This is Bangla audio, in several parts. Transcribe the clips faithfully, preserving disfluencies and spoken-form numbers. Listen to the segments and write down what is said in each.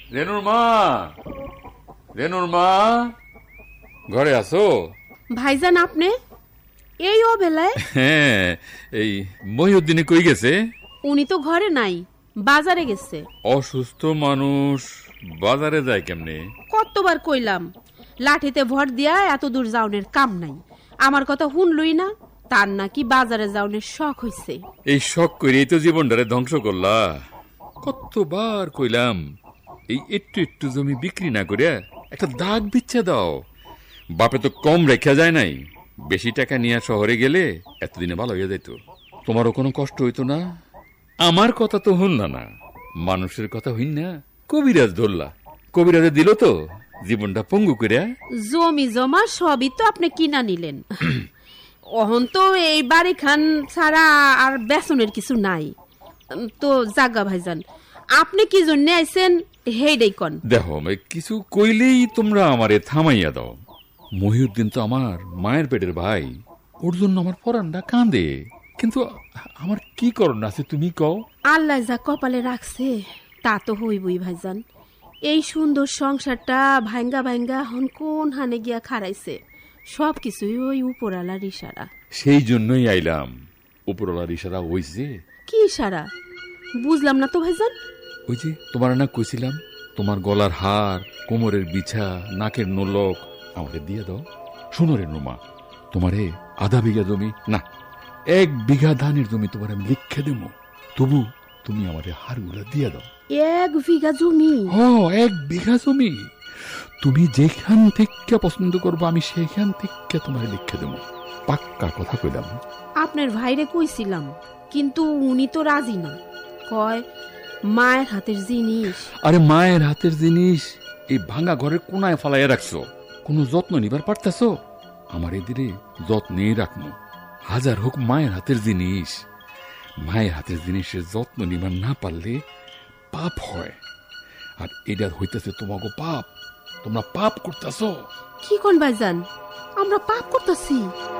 রেনুর মা, রেনুর মা, ঘরে আসো। ভাইজান আপনি এই অবেলায়? হ্যাঁ, এই মহিউদ্দিনে কই গেছে? উনি তো ঘরে নাই, বাজারে গেছে। অসুস্থ মানুষ বাজারে যায় কেমনে? কতবার কইলাম লাঠিতে ভর দিয়া এত দূর যাওনের কাম নাই। আমার কথা শুনলই না। তার নাকি বাজারে যাওনের শখ হইছে। এই শখ করেই তো জীবনটারে ধ্বংস করলা। কতবার কইলাম এই একটু একটু জমি বিক্রি না করে একটা দাগ বিচ্ছা দাও। বাপে তো কম রেখা যায় নাই। বেশি টাকা নিয়ে শহরে গেলে এতদিনে ভালো হয়ে যাইত, তোমারও কোনো কষ্ট হইতো না। আমার কথা তো হন না না, মানুষের কথা হইন না। কবিরাজ ধরলা, কবিরাজে দিল তো জীবনটা পঙ্গু করে। জমি জমা সবই তো আপনি কিনা নিলেন। অহন তো এই বাড়ি খান ছাড়া আর বেসনের কিছু নাই। তো জাগা ভাইজান, আপনি কি জন্য আইছেন হেইডাই কোন। দেখো, কিছু কইলেই তোমরা আমারে থামাইয়া দাও। মহিউদ্দিন তো আমার মায়ের পেটের ভাই, ওর জন্য আমার পরানটা কাঁদে। কিন্তু আমার কি করণ আছে তুমি কও? আল্লাহ যা কপালে রাখছে তা তো হইবই ভাইজান। এই সুন্দর সংসারটা ভাঙ্গা ভাঙ্গা হন কোন হানে গিয়া খারাইছে। সব কিছুই ওই উপরওয়ালার ইশারা। সেই জন্যই আইলাম। উপরওয়ালার ইশারা হইছে? কি ইশারা বুঝলাম না তো ভাইজান। ওই যে তোমার না কইছিলাম, তোমার গলার হার, কোমরের বিছা, নাকের নোলক আমাকে দিয়ে দাও। শোনো রে নুমা, তোমারে আধা বিঘা জমি না এক বিঘা ধানের জমি তোমার আমি লিখে দেবো, তবু তুমি আমারে হারগুলা দিয়ে দাও। এক বিঘা জমি? হ্যাঁ, এক বিঘা জমি। তুমি যেখান থেকে পছন্দ করবো আমি সেখান থেকে তোমার লিখে দেবো। পাক্কা কথা কইলাম। আপনার ভাইরে কইছিলাম, কিন্তু উনি তো রাজি না। কয় মায়ের হাতের জিনিস। আরে মায়ের হাতের জিনিস এই ভাঙা ঘরের কোনায় ফালাইয়া রাখছো, কোনো যত্ন নিবার পারতাছো? আমার এদিকে যত্নেই রাখবো। হাজার হোক মায়ের হাতের জিনিস। মায়ের হাতের জিনিসের যত্ন নিবার না পারলে পাপ হয়, আর এটা হইতেছে তোমাকে পাপ। তোমরা পাপ করতেছো। কি কোন ভাইজান, আমরা পাপ করতেছি?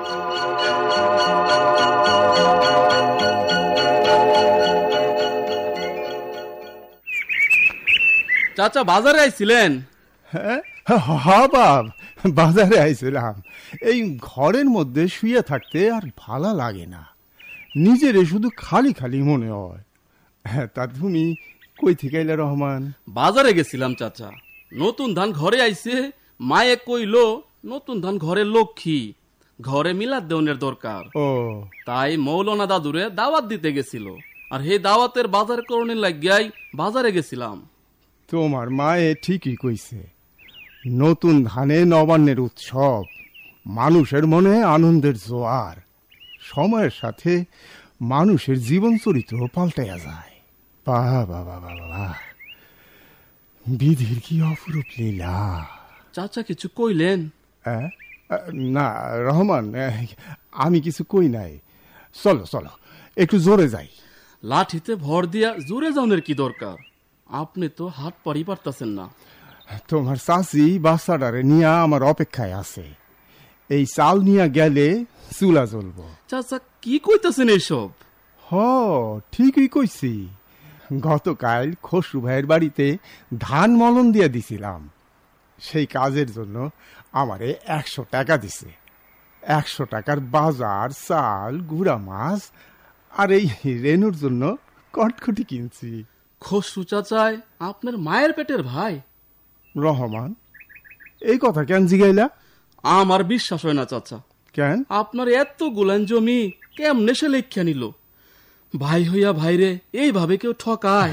চাচা বাজারে আইছিলেন? হ্যাঁ হ্যাঁ বাপ, বাজারে আইছিলাম। এই ঘরের মধ্যে শুয়ে থাকতে আর ভালো লাগে না, নিজেরে শুধু খালি খালি মনে হয়। তা তুমি কই থেকে আইলা রহমান? বাজারে গেছিলাম চাচা। নতুন ধান ঘরে আইছে, মায়ে কইলো নতুন ধান ঘরের লক্ষ্মী, ঘরে মিলাদ দেওয়ার দরকার। ও তাই মৌলানা দাদুরে দাওয়াত দিতে গেছিল, আর হে দাওয়াতের বাজার করণের লাগিয়াই বাজারে গেছিলাম। তোমার মায়ে ঠিকই কইছে, নতুন ধানে নবান্নের উৎসব, মানুষের মনে আনন্দের জোয়ার। সময়ের সাথে মানুষের জীবন চরিত্র পাল্টাইয়া যায়। বাবা বাবা বাবা, বিধির কি অপরূপ লীলা। চাচা কিছু কইলেন? না রহমান, আমি কিছু কই নাই। চলো চলো একটু জোরে যাই। লাঠিতে ভর দিয়া জোরে যাওনের কি দরকার? আপনি তো হাত পারি পারতাছেন না। তোমার চাচি বাচ্চাটারে নিয়া আমার অপেক্ষায় আছে। এই চাল নিয়া গেলে চুলা জ্বলবো। চাচা কি কইতাছেন এইসব? হ ঠিকই কইছি। গতকাল খসরু ভাইয়ের বাড়িতে ধান মলন দিয়ে দিছিলাম। সেই কাজের জন্য আমারে একশো টাকা দিছে। একশো টাকার বাজার, চাল, গুড়া মাছ আর এই রেনুর জন্য কটকটি কিনছি। খসরু চাচায় আপনার মায়ের পেটের ভাই? রহমান, এই কথা কেন জিগাইলা? আমার বিশ্বাস হয় না চাচা। কেন? আপনার এত গুলান জমি কেমনে সে লেখা নিল? ভাই হইয়া ভাইরে এইভাবে কেউ ঠকায়?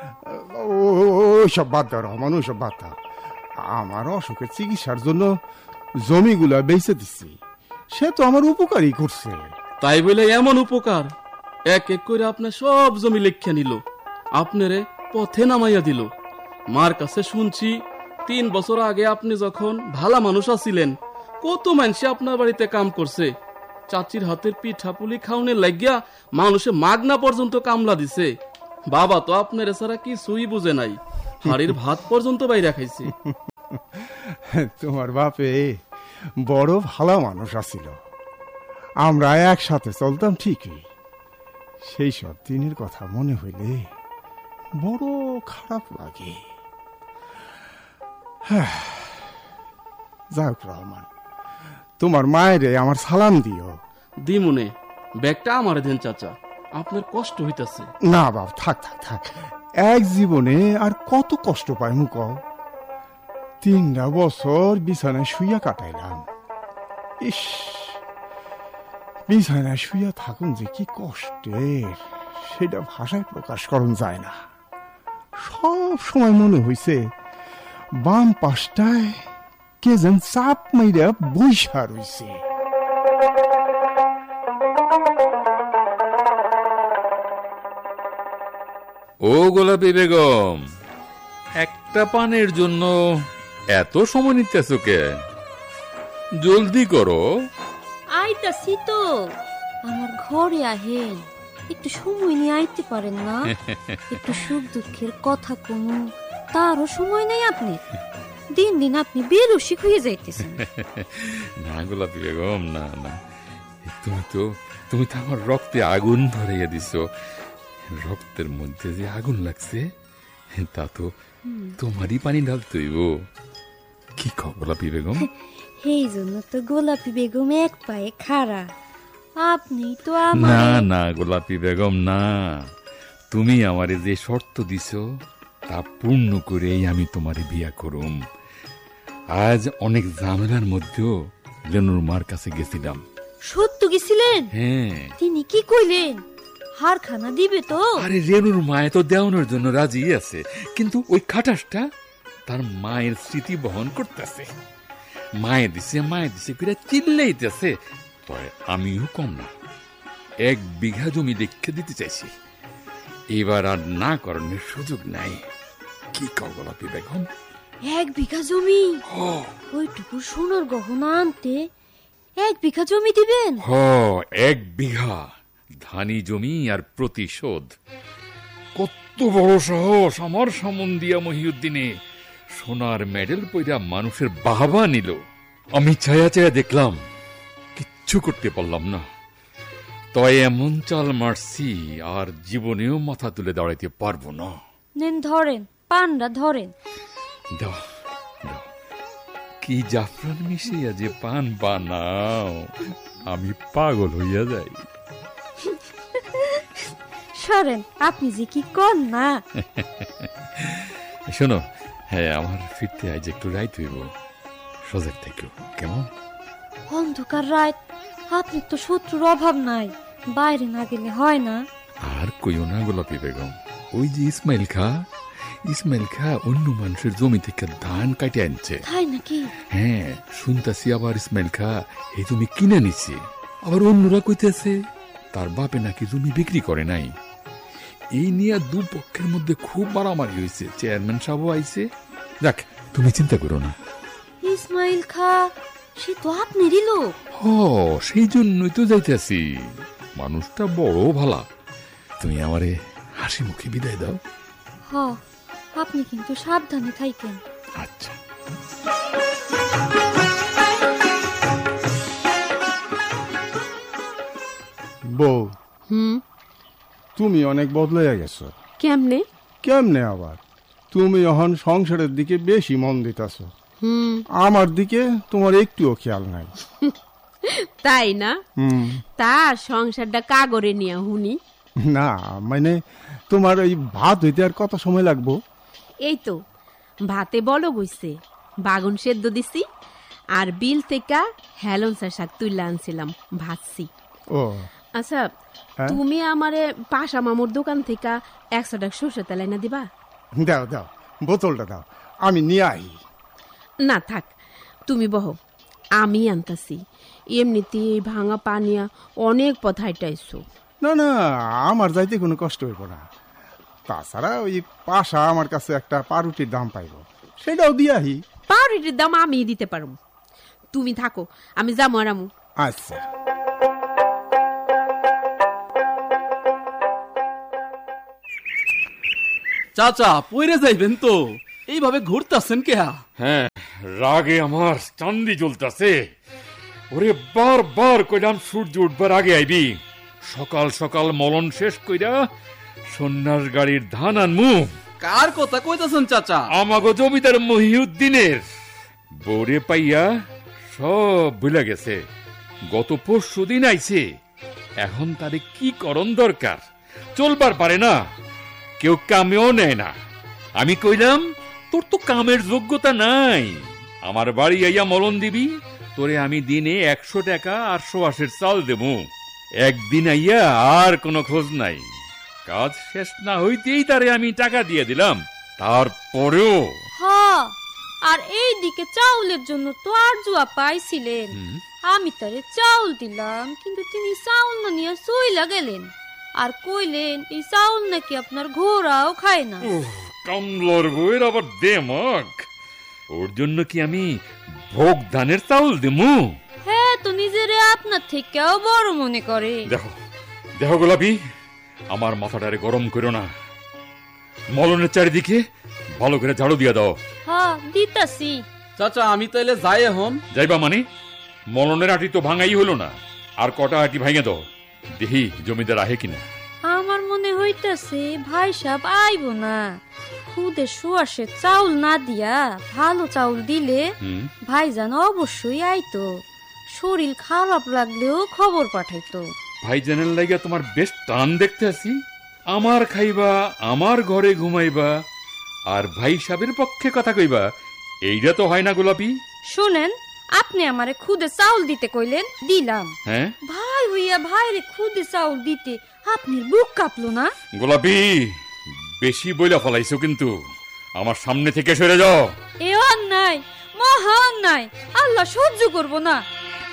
ওইসব বাদ দাও রহমান, ওইসব বাদ দাও। আমার অসুখের চিকিৎসার জন্য জমিগুলা বেচে দিচ্ছি, সে তো আমার উপকারই করছে। তাই বলে এমন উপকার? এক এক করে আপনার সব জমি লেখা নিল, আপনারে পথে নামাইয়া দিল। মার কাছে শুনছি তিন বছর আগে আপনি যখন ভালা মানুষ আছিলেন, কত মানুষে আপনার বাড়িতে কাম করছে। চাচির হাতের পিঠা পুলি খাওয়ানোর লাগিয়া মানুষে মাগনা পর্যন্ত কামলা দিছে। বাবা তো আপনার এছাড়া কিছুই বুঝে নাই, হাড়ির ভাত পর্যন্ত বাইরে খাইছে। তোমার বাপে বড় ভালো মানুষ আছিল, আমরা একসাথে চলতাম ঠিকই। সেই সব দিনের কথা মনে হইলে বড় খারাপ লাগে। যাক রহমান, তোমার মায়েরে আমার সালাম দিও। দিমুনে, ব্যাগটা আমার দেন চাচা, আপনার কষ্ট হইতাছে। না বাবা, থাক থাক থাক, এক জীবনে আর কত কষ্ট পাই মুখ। তিনটা বছর বিছানায় শুইয়া কাটাইলাম। ইস, বিছানায় শুইয়া থাকুন যে কি কষ্টের, সেটা ভাষায় প্রকাশ করন যায় না। সব সময় মনে হইছে বাম পাশটায় কে যেন চাপ মাইরা বৈশা রইছে। ও গোলাপি বেগম, একটা পানের জন্য এত সময় নিতেছ কে? জলদি করো। আইতাছি তো, আমার ঘরে আহেন, একটু সময় নিয়ে আইতে পারেন না? একটু সুখ দুঃখের কথা কমু, তারও সময় নাই আপনি। দিন দিন আপনি বেরসিক হয়ে যাইতেছেন। না গোলাপি বেগম, না না, তুমি তো তুমি তো আমার রক্তে আগুন ধরাইয়া দিছ। রক্তের মধ্যে যে আগুন লাগছে তা তো তোমারই পানি ঢালতে হইব। কি কও গোলাপি বেগম? এই জন্য তো গোলাপি বেগম এক পায়ে খাড়া। আপনি তো না আমার না গোলাপি বেগম, না, তুমি আমারে যে শর্ত দিছ তা পূর্ণ করেই আমি তোমারে বিয়া করুম। আজ অনেক ঝামেলার মধ্যেও লেনুর মার কাছে গেছিলাম। সত্য গেছিলেন? হ্যাঁ। তিনি কি কইলেন? হার খানা দিবে তো? আরে রেনুর মায়ে তো দেওয়ানোর জন্য রাজি আছে, কিন্তু ওই খাটাসটা তার মায়ের স্মৃতি বহন করতেছে। মায়ে দিছে মায়ে দিছে করে চিল্লাইতেছে। তবে আমিও কম না, এক বিঘা জমি দেখে দিতে চাইছি। এবার আর না করানোর সুযোগ নাই। কি কও গোলাপি বেগম? এক বিঘা জমি? ওইটুকু সোনার গহনা আনতে এক বিঘা জমি দিবেন? হ, এক বিঘা ধানি জমি আর প্রতিশোধ। কত বড় সাহস আমার সামন্দিয়া মহিউদ্দিনে! সোনার মেডেল পইরা মানুষের বাহবা নিল। আমি ছায়া ছায়া দেখলাম, কিচ্ছু করতে পারলাম না। তয় এমন চাল মারছি আর জীবনেও মাথা তুলে দাঁড়াইতে পারবো না। নেন ধরেন, পান্ডা ধরেন। দাও দাও, কি জাফরান মিশিয়া যে পান বানাও, আমি পাগল হইয়া যাই। সরেন, আপনি যে কি কন না। শোনো, হ্যাঁ, আমার ফিরতে আজ একটু রাইত হইব। সজাগ থেকো কেমন? অন্ধকার রাত, আপনি তো শত্রুর অভাব নাই, বাইরে না গেলে হয় না। আর কইও না গোলাপি বেগম, ওই যে ইসমাইল খা, ইসমাইল খা অন্য মানুষের জমি থেকে ধান কাটে আনছে। তাই নাকি? হ্যাঁ, শুনতাছি আবার ইসমাইল খা এই জমি কিনে নিচ্ছে। আবার অন্যরা কইতেছে তার বাপে নাকি জমি বিক্রি করে নাই। এই নিয়ে দু পক্ষের মধ্যে খুব মারামারি হয়েছে। চেয়ারম্যান সাহেব আইছে। যাক, তুমি চিন্তা করো না। ইসমাইল খা সে তো আপনারই লোক। হ, সেই জন্যই তো যাইতেছি। মানুষটা বড় ভালা। তুমি আমারে হাসি মুখে বিদায় দাও। হ, আপনি কিন্তু সাবধানে থাকেন। আচ্ছা। বউ, হুম, তুমি অনেক বদলাইয়া গেছো। কেমনে? কেমনে আবার? তুমি এখন সংসারের দিকে বেশি মন দিতেছ। হুম, আমার দিকে তোমার একটুও খেয়াল নাই। তাই না? হুম, তার সংসারটা কাগরে নিয়ে হুনি। না মানে তোমার ওই ভাত হইতে আর কত সময় লাগবো? এই তো ভাতে বলো বইছে, বাগুন সেদ্ধ দিছি, আর বিল থেকে হেলনসার শাক তুলে আনছিলাম, ভাজছি। ও আচ্ছা, হ্যাঁ? তুমি আমারে পাশা মামুর দোকান থেকে একশো টাকা সর্ষে তেল এনে দিবা? দাও দাও, বোতলটা দাও, আমি নিয়ে আই। না থাক, তুমি বহ, আমি আনতাছি। এমনিতে এই ভাঙা পানিয়া অনেক পথ হাইটাইছো। না না, আমার যাইতে কোনো কষ্ট হইব না। তাছাড়া ওই পাশা আমার কাছে একটা পাউরুটির দাম পাইব, সেটাও দিয়াহি। পাউরুটির দাম আমি দিতে পারব। তুমি থাকো, আমি যাবো আর আমু। আচ্ছা। চাচা পইরে যাইবেন তো, এইভাবে ঘুরতেছেন কে? হ্যাঁ, রাগে আমার চান্দি জ্বলতাছে। ওরে বার বার কইলাম সূর্য উঠবার আগে আইবি। সকাল সকাল মলন শেষ কইরা সন্ন্যাস গাড়ির ধান আনমু। কার কথা কইতাছেন চাচা? আমাগো জমিদার মহিউদ্দিনের বউরে পাইয়া সব ভুলে গেছে। গত পরশু দিন আইছে। এখন তারে কি করণ দরকার? চলবার পারে না, কেউ কামেও নেয় না। আমি কইলাম, তোর তো কামের যোগ্যতা নাই, আমার বাড়ি আইয়া মলন দিবি, তোরে আমি দিনে একশো টাকা আর সোয়াশের চাল দেবো। একদিন আইয়া আর কোনো খোঁজ নাই। কাজ শেষ না হইতেই তারে আমি টাকা দিয়ে দিলাম। তারপরেও হ, আর এই দিকে চাউলের জন্য তো আর জুয়া পাইছিলেন। আমি তারে চাউল দিলাম, কিন্তু তিনি চাউল না নিয়ে চইলা গেলেন আর কইলেন এই চাউল নাকি আপনার ঘোড়াও খায় না। কামলার বউয়ের আবার দেমাগ। ওর জন্য কি আমি ভোগ ধানের চাউল দেবো? হ্যাঁ, তো নিজেরে আপনার থেকেও বড় মনে করে। দেখো দেখো গোলাপি, আমার মাথাটারে গরম করো না। মলনের চারিদিকে ভালো করে ঝাড়ু দিয়া দাও। হ্যাঁ, দিতাছি। চাচা আমি তাইলে যাই এখন। যাইবা মানে? মলনের আটি তো ভাঙাই হলো না, আর কটা আটি ভাঙে দাও, দেখি জমিদার আহে কিনা। আমার মনে হইতাছে ভাই সাহেব আইব না। খুদে সুয়াশে চাউল না দিয়া ভালো চাউল দিলে ভাইজান অবশ্যই আইতো। শরীর খারাপ লাগলেও খবর পাঠাইতো। ভাইজানের লাগিয়া তোমার বেশ টান দেখতে আছি। আমার খাইবা, আমার ঘরে ঘুমাইবা, আর ভাই সাহেবের পক্ষে কথা কইবা, এইটা তো হয় না গোলাপি। শুনেন, আপনি আমারে খুদে চাউল দিতে কইলেন, দিলাম। হ্যাঁ, ভাই হইয়া ভাইরে খুদে চাউল দিতে আপনার বুক কাঁপলো না? গোলাপি, বেশি বইলা ফলাইছো কিন্তু। আমার সামনে থেকে সরে যাও। এ অন্যায়, মহা অন্যায়, আল্লাহ সহ্য করবো না।